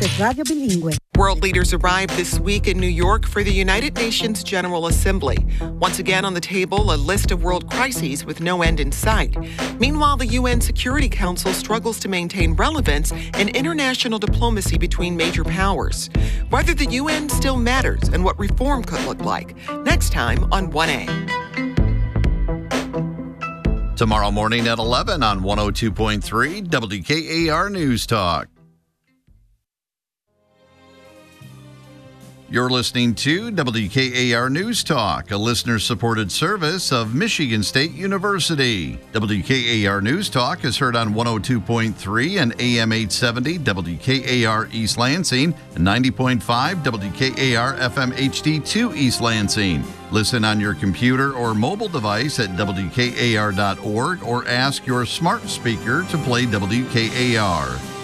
es radio bilingüe. World leaders arrived this week in New York for the United Nations General Assembly. Once again on the table, a list of world crises with no end in sight. Meanwhile, the UN Security Council struggles to maintain relevance in international diplomacy between major powers. Whether the UN still matters and what reform could look like. Next time on 1A. Tomorrow morning at 11 on 102.3 WKAR News Talk. You're listening to WKAR News Talk, a listener-supported service of Michigan State University. WKAR News Talk is heard on 102.3 and AM 870 WKAR East Lansing and 90.5 WKAR FM HD2 East Lansing. Listen on your computer or mobile device at WKAR.org or ask your smart speaker to play WKAR.